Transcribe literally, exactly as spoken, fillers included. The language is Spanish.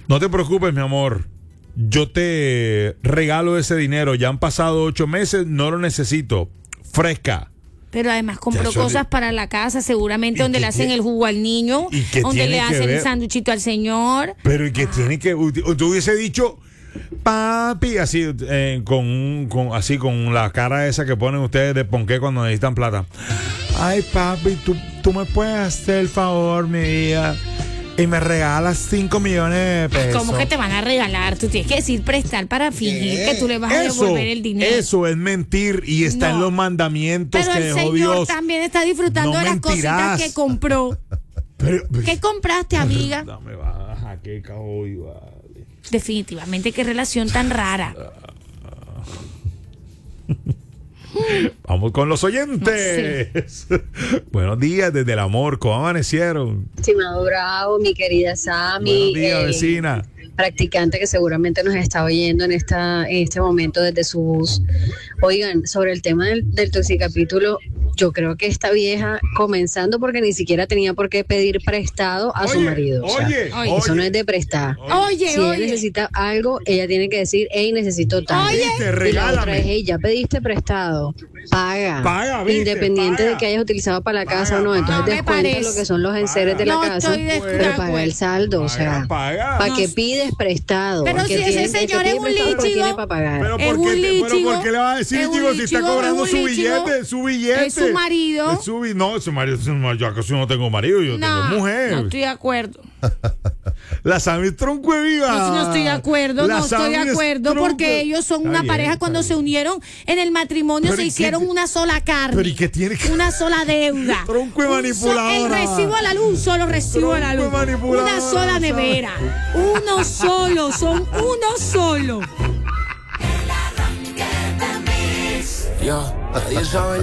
No te preocupes, mi amor. Yo te regalo ese dinero. Ya han pasado ocho meses, no lo necesito. Fresca. Pero además compró Eso cosas de- para la casa, seguramente, ¿Y donde qué le hacen tiene- el jugo al niño, y qué donde tiene le que hacen ver? el sándwichito al señor. Pero ¿y que tiene que...? Tú hubiese dicho... Papi, así, eh, con, un- con, así con la cara esa que ponen ustedes de ponqué cuando necesitan plata. Ay, papi, tú, tú me puedes hacer el favor, mi vida, y me regalas cinco millones de pesos. ¿Cómo que te van a regalar? Tú tienes que decir prestar para fingir ¿Qué? que tú le vas a Eso, devolver el dinero. eso es mentir y está No. en los mandamientos Pero que el dejó señor Dios. también está disfrutando No de las mentirás. cositas que compró. Pero- ¿Qué compraste, amiga? Dame baja, qué hoy vale. Definitivamente, qué relación tan rara. Vamos con los oyentes. Buenos días desde el amor, ¿cómo amanecieron? Estimado Bravo, mi querida Sami, Buenos días, eh, vecina. practicante que seguramente nos está oyendo en esta en este momento desde su bus. Oigan, sobre el tema del, del toxicapítulo, yo creo que esta vieja, comenzando porque ni siquiera tenía por qué pedir prestado a su Oye, marido. O sea, oye, oye. eso no es de prestar. Oye, Si ella oye. necesita algo, ella tiene que decir, hey, necesito tanto. Oye. Viste, Y la otra regálame. es, hey, ya pediste prestado, paga. Paga, viste, Independiente paga. de que hayas utilizado para la casa Paga, o no, entonces paga. Me descuenta parece. lo que son los enseres de la No casa, estoy de- pero de paga acuerdo. el saldo, o Paga, sea, paga. ¿para No qué sé. pides prestado? Pero El que si ese tiene- el que señor pide es un prestado, pues líchigo. tiene para pagar. Pero Es ¿por un qué, te- pero líchigo, ¿por qué le va a decir es un líchigo si está líchigo, cobrando es su un líchigo. billete? Su billete. Es su marido. Es su bi- no, su marido, su marido. Yo acaso no tengo marido, yo No, tengo mujer. no estoy de acuerdo. La Sami Tronco es viva. No, no estoy de acuerdo, La no estoy de Sami es acuerdo, tronco. porque ellos son Está una bien, pareja está cuando bien. se unieron en el matrimonio, Pero se ¿y qué hicieron te- una sola carne. Pero ¿y qué tiene que- Una sola deuda. Tronco de Un so- manipuladora. El recibo a la luz, un solo recibo a la Tronco luz. de manipuladora, Una sola ¿sabes? nevera. Uno solo, son uno solo. Yo, nadie sabe